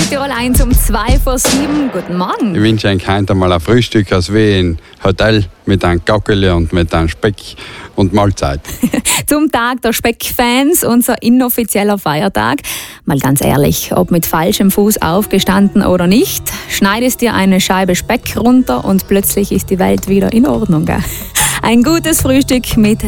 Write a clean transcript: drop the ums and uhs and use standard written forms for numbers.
Tirol 1 um 7:02. Guten Morgen. Ich wünsche euch heute mal ein Frühstück aus wie ein Hotel mit einem Gackeli und mit einem Speck und Mahlzeit. Zum Tag der Speckfans, unser inoffizieller Feiertag. Mal ganz ehrlich, ob mit falschem Fuß aufgestanden oder nicht, schneidest dir eine Scheibe Speck runter und plötzlich ist die Welt wieder in Ordnung. Gell? Ein gutes Frühstück mit